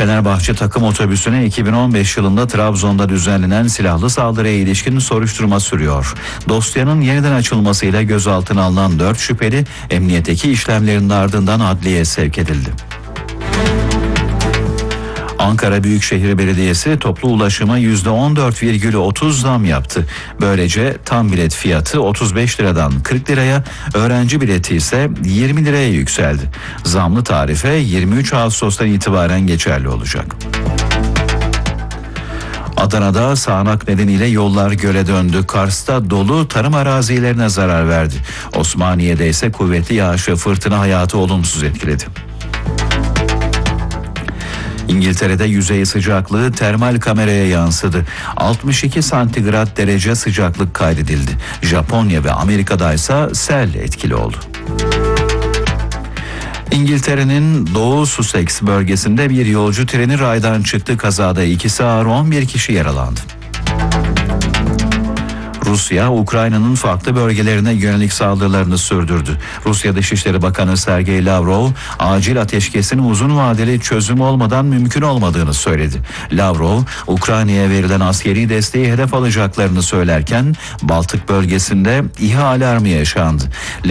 Fenerbahçe takım otobüsüne 2015 yılında Trabzon'da düzenlenen silahlı saldırıya ilişkin soruşturma sürüyor. Dosyanın yeniden açılmasıyla gözaltına alınan 4 şüpheli emniyetteki işlemlerin ardından adliyeye sevk edildi. Ankara Büyükşehir Belediyesi toplu ulaşıma %14,30 zam yaptı. Böylece tam bilet fiyatı 35 liradan 40 liraya, öğrenci bileti ise 20 liraya yükseldi. Zamlı tarife 23 Ağustos'tan itibaren geçerli olacak. Adana'da sağanak nedeniyle yollar göle döndü. Kars'ta dolu tarım arazilerine zarar verdi. Osmaniye'de ise kuvvetli yağış ve fırtına hayatı olumsuz etkiledi. İngiltere'de yüzey sıcaklığı termal kameraya yansıdı. 62 santigrat derece sıcaklık kaydedildi. Japonya ve Amerika'da ise sel etkili oldu. İngiltere'nin Doğu Sussex bölgesinde bir yolcu treni raydan çıktı. Kazada ikisi ağır, 11 kişi yaralandı. Rusya, Ukrayna'nın farklı bölgelerine yönelik saldırılarını sürdürdü. Rusya Dışişleri Bakanı Sergey Lavrov, acil ateşkesin uzun vadeli çözüm olmadan mümkün olmadığını söyledi. Lavrov, Ukrayna'ya verilen askeri desteği hedef alacaklarını söylerken, Baltık bölgesinde İHA alarmı yaşandı.